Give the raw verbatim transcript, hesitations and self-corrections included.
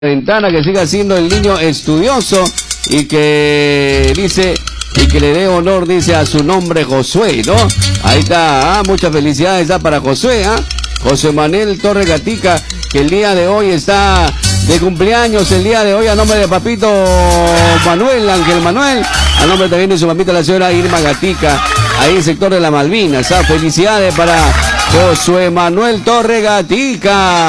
Ventana, que siga siendo el niño estudioso y que dice y que le dé honor, dice, a su nombre Josué, ¿no? Ahí está, ¿ah? Muchas felicidades da para Josué, ¿ah? José Manuel Torre Gatica, que el día de hoy está de cumpleaños, el día de hoy, a nombre de papito Manuel, Ángel Manuel, a nombre también de su mamita, la señora Irma Gatica, ahí en el sector de la Malvinas, ¿ah? Felicidades para Josué Manuel Torre Gatica.